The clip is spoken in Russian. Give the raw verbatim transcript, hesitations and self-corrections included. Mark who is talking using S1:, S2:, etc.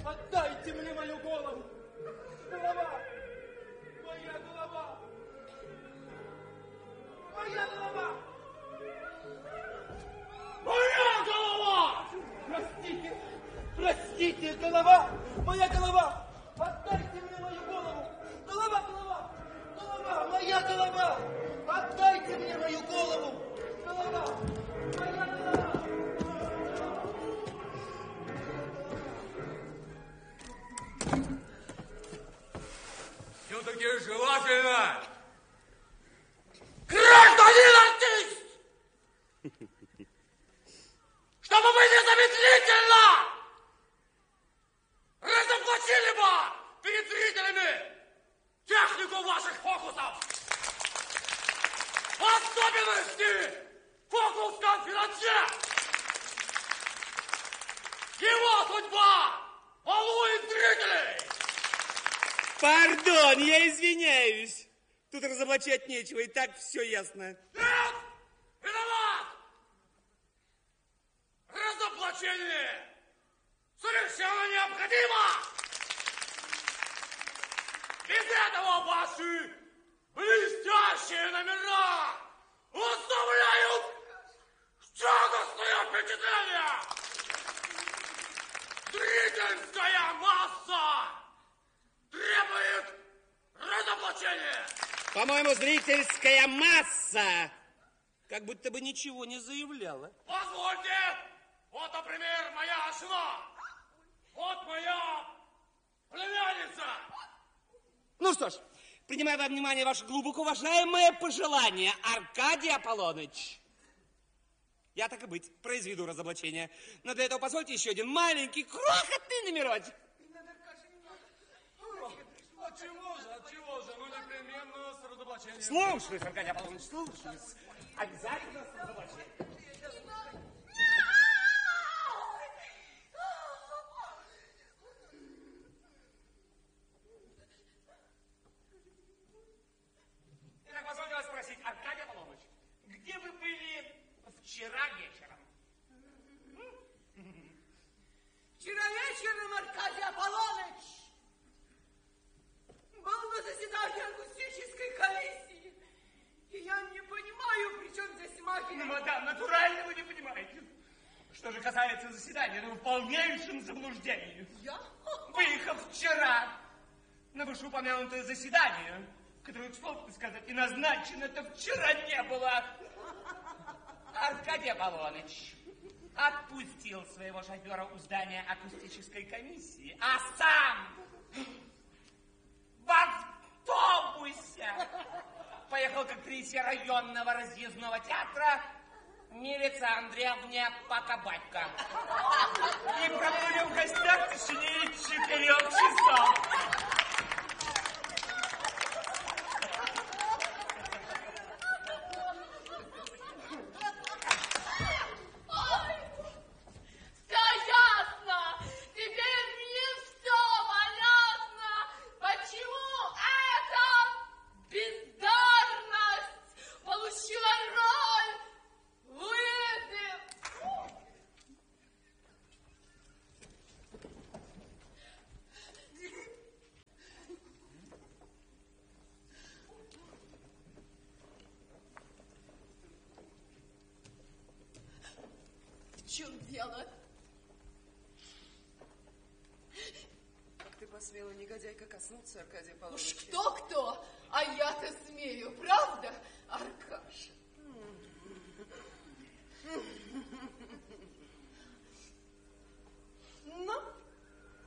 S1: Отдайте мне мою голову! Голова! Моя голова! Моя голова! Моя голова! Простите! Простите, голова! Моя голова! Отдайте мне мою голову! Голова, голова! Голова! Моя голова! Отдайте мне мою голову! Голова! Моя голова!
S2: Все-таки желательно, гражданин артист, чтобы вы незамедлительно разоблачили бы перед зрителями технику ваших фокусов. В особенности фокус конферансье. Его судьба волнует зрителей.
S3: Пардон, я извиняюсь. Тут разоблачать нечего, и так все ясно.
S2: Нет! Виноват! Разоблачение совершенно необходимо! Без этого ваши блестящие номера оставляют тягостное впечатление! Зрительская масса требует разоблачения!
S3: По-моему, зрительская масса как будто бы ничего не заявляла.
S2: Позвольте, вот, например, моя жена, вот моя племянница.
S3: Ну что ж, принимая во внимание ваше глубоко уважаемое пожелание, Аркадий Аполлоныч, я, так и быть, произведу разоблачение. Но для этого позвольте еще один маленький, крохотный номерочек.
S2: От чего же, от чего же? Ну, непременно с разоблачением.
S3: Слушаюсь, Аркадий Аполлоныч, слушаюсь. Обязательно с разоблачением.
S2: Итак, позвольте вас спросить, Аркадий Аполлоныч, где вы были вчера вечером?
S4: Вчера вечером, Аркадий Аполлоныч, был на заседании акустической комиссии. И я не понимаю, при чем здесь магия.
S2: Ну, мадам, натурально вы не понимаете. Что же касается заседания, то вы в полнейшем заблуждении.
S4: Я?
S2: Выехав вчера на вышеупомянутое заседание, которое, к слову сказать, и назначено-то вчера не было, Аркадий Аполлоныч отпустил своего шофера у здания акустической комиссии, а сам в автобусе поехал к актрисе районного разъездного театра Милице Андреевне Покабатько. И пробыли в гостях в течение четырех часов.
S4: В чем дело?
S5: Как ты посмела, негодяйка, коснуться Аркадия Аполлоныча?
S4: Уж кто-кто, а я-то смею, правда?